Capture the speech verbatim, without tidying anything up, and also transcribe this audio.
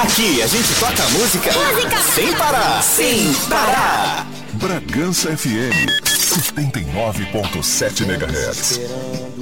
Aqui a gente toca música, música sem parar, sem parar. Bragança F M setenta e nove ponto sete megahertz.